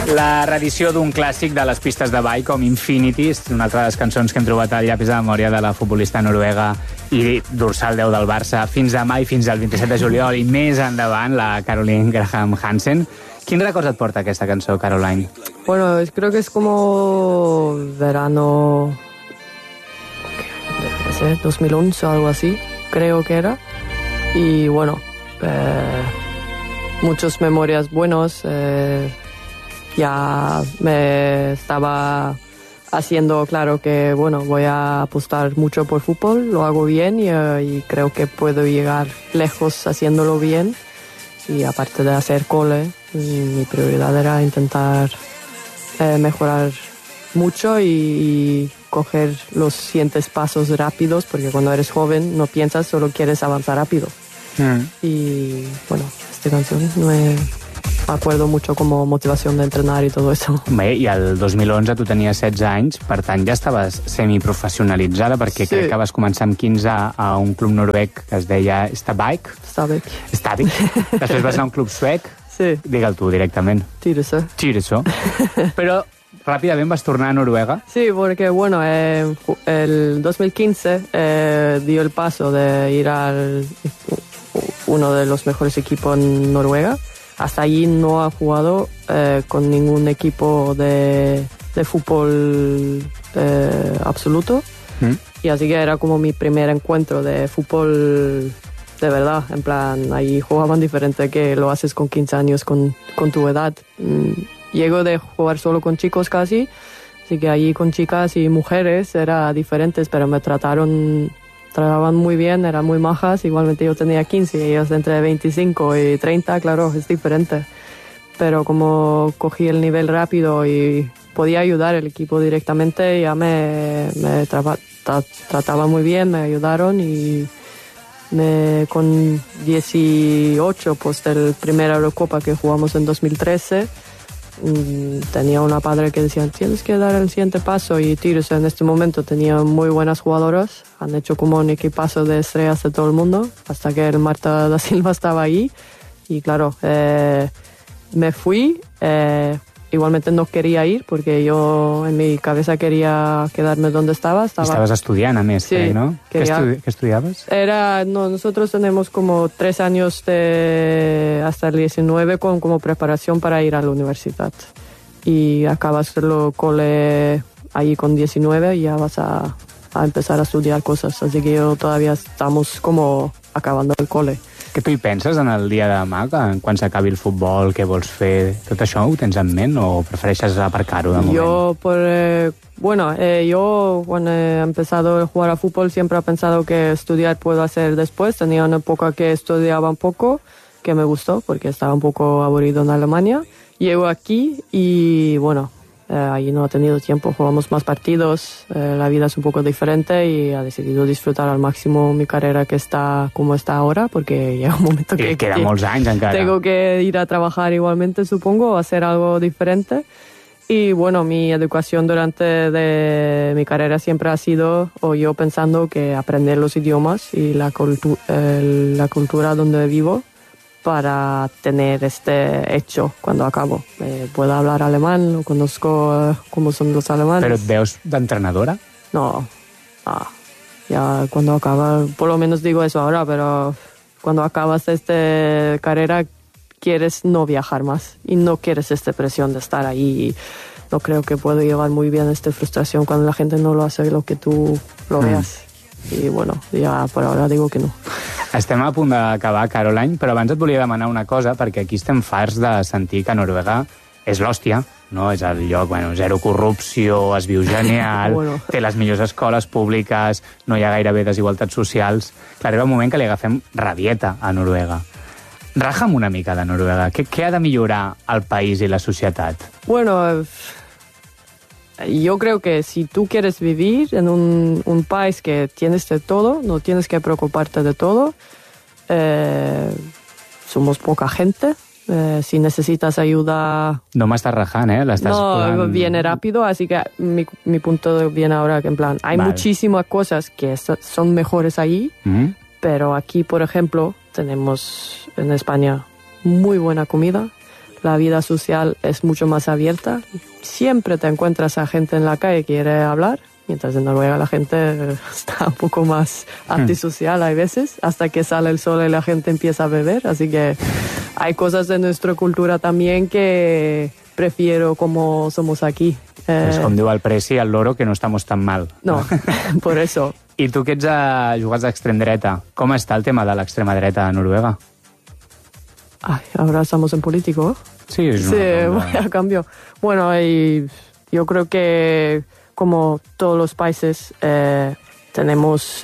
La reedició d'un clàssic de les pistes de ball com Infinity, és una altra de les cançons que hem trobat al llapis de memòria de la futbolista noruega i dorsal 10 del Barça fins demà i fins al 27 de juliol i més endavant, la Caroline Graham Hansen. Quins records et porta aquesta cançó, Caroline? Bueno, creo que es como verano 2011 o algo así, creo que era. Y bueno, muchas memorias buenos. Ya me estaba haciendo claro que, bueno, voy a apostar mucho por fútbol, lo hago bien y creo que puedo llegar lejos haciéndolo bien. Y aparte de hacer cole, mi prioridad era intentar mejorar mucho y coger los siguientes pasos rápidos, porque cuando eres joven no piensas, solo quieres avanzar rápido. Y bueno, esta canción me acuerdo mucho como motivación de entrenar i tot això. Bé, i el 2011 tu tenies 16 anys, per tant ja estaves semiprofessionalitzada, perquè sí. Crec que vas començar amb 15 a un club noruec que es deia Stabæk. Després vas anar a un club suec. Sí. Digue'l tu directament. Tyresö. Però ràpidament vas tornar a Noruega. Sí, porque bueno, el 2015 dio el paso de ir al uno de los mejores equipos en Noruega. Hasta allí no ha jugado con ningún equipo de fútbol absoluto. Y así que era como mi primer encuentro de fútbol de verdad. En plan, ahí jugaban diferente que lo haces con 15 años con tu edad. Llego de jugar solo con chicos casi, así que allí con chicas y mujeres era diferente, pero me trataban muy bien, eran muy majas. Igualmente yo tenía 15 y ellos entre 25 y 30, claro, es diferente. Pero como cogí el nivel rápido y podía ayudar el equipo directamente, ya me trataba muy bien, me ayudaron y con 18, pues del primer Eurocopa que jugamos en 2013, tenía una padre que decía, tienes que dar el siguiente paso, y Tyresö en este momento tenía muy buenas jugadoras, han hecho como un equipazo de estrellas de todo el mundo, hasta que el Marta da Silva estaba ahí, y claro, me fui, igualmente no quería ir, porque yo en mi cabeza quería quedarme donde estaba. Estabas estudiant, a més, sí, crec, no? ¿Qué estudiabas? Nosotros tenemos como 3 años hasta el 19 como preparación para ir a la universidad. Y acabas el cole ahí con 19 y ya vas a empezar a estudiar cosas. Así que yo todavía estamos como acabando el cole. Què tu hi penses en el dia de demà, quan s'acabi el futbol, què vols fer? Tot això ho tens en ment o prefereixes aparcar-ho de moment? Yo cuando he empezado a jugar a fútbol siempre he pensado que estudiar puedo hacer después. Tenía una época que estudiaba un poco, que me gustó porque estaba un poco aburrido en Alemania. Llego aquí y bueno, allí no ha tenido tiempo, jugamos más partidos, la vida es un poco diferente y ha decidido disfrutar al máximo mi carrera que está como está ahora, porque llega un momento que queda molts anys encara. Tengo que ir a trabajar igualmente, supongo, o hacer algo diferente. Y bueno, mi educación durante mi carrera siempre ha sido, o yo pensando que aprender los idiomas y la cultura donde vivo, para tener este hecho cuando acabo. Puedo hablar alemán, no conozco cómo son los alemanes. ¿Pero te veus d'entrenadora? No. Ya cuando acaba, por lo menos digo eso ahora, pero cuando acabas esta carrera quieres no viajar más y no quieres esta presión de estar ahí. No creo que puedo llevar muy bien esta frustración cuando la gente no lo hace lo que tú lo veas. I bueno, ja per ara digo que no. Estem a punt d'acabar, Caroline, però abans et volia demanar una cosa, perquè aquí estem farts de sentir que Noruega és l'hòstia, no? És el lloc, zero corrupció, es viu genial, té les millors escoles públiques, no hi ha gairebé desigualtats socials. Arriba un moment que li agafem rabieta a Noruega. Raja'm una mica de Noruega. Què ha de millorar el país i la societat? Bueno, yo creo que si tú quieres vivir en un país que tienes de todo, no tienes que preocuparte de todo. Somos poca gente. Si necesitas ayuda... No m'estàs rajant, No, viene rápido, así que mi punto viene ahora que en plan, hay muchísimas cosas que son mejores ahí, pero aquí, por ejemplo, tenemos en España muy buena comida. la vida social es mucho más abierta. Siempre te encuentras a gente en la calle que quiere hablar, mientras en Noruega la gente está un poco más antisocial hay veces, hasta que sale el sol y la gente empieza a beber. Así que hay cosas de nuestra cultura también que prefiero como somos aquí. És com diu el Preci, al loro, que no estamos tan mal. No, por eso. I tu que ets jugats d'extrem dreta, com està el tema de l'extrema dreta a Noruega? Ay, ahora estamos en político. Sí, es a cambio. Bueno, yo creo que como todos los países tenemos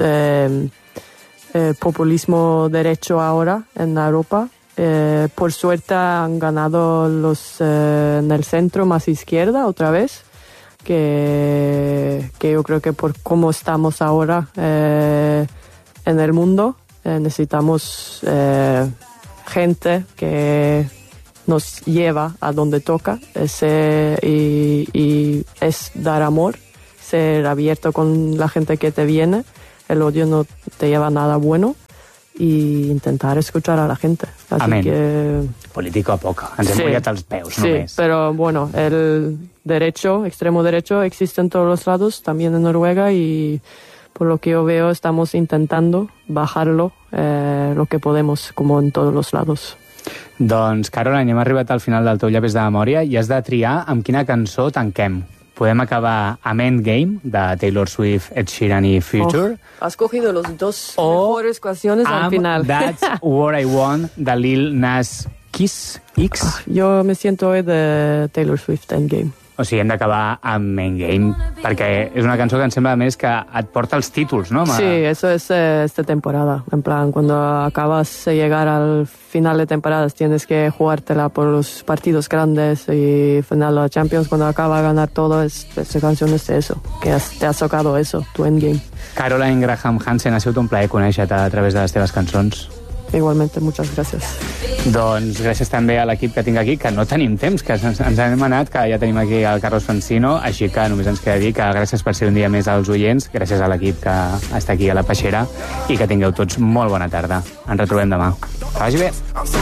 populismo derecho ahora en Europa. Por suerte han ganado los en el centro más izquierda otra vez, que yo creo que por cómo estamos ahora en el mundo necesitamos gente que nos lleva a donde toca y es dar amor, ser abierto con la gente que te viene. El odio no te lleva a nada bueno. I intentar escuchar a la gente. Así Amén. Que... Político a poco. Ens hem mullat els peus, només. Sí, pero bueno, el derecho, extremo derecho, existe en todos los lados, también en Noruega, y por lo que yo veo estamos intentando bajarlo lo que podemos, como en todos los lados. Doncs, Caroline, hem arribat al final del teu llapis de memòria i has de triar amb quina cançó tanquem. Podem acabar amb Endgame, de Taylor Swift, Ed Sheeran i Future. Has cogido los dos mejores canciones al final. That's What I Want, de Lil Nas X. Yo me siento hoy de Taylor Swift, Endgame. O sigui, hem d'acabar amb Endgame, perquè és una cançó que em sembla més que et porta els títols, no? Sí, eso es esta temporada. En plan, cuando acabas de llegar al final de temporadas, tienes que jugártela por los partidos grandes y final de la Champions, cuando acaba de ganar todo, esta canción es de eso, que te has tocado eso, tu Endgame. Caroline Graham Hansen, ha sigut un plaer conèixer-te a través de les teves cançons. Igualmente, muchas gracias. Doncs gràcies també a l'equip que tinc aquí, que no tenim temps, que ens hem anat, que ja tenim aquí el Carlos Francino, així que només ens queda dir que gràcies per ser un dia més als oients, gràcies a l'equip que està aquí a la Peixera, i que tingueu tots molt bona tarda. Ens retrobem demà. Que vagi bé!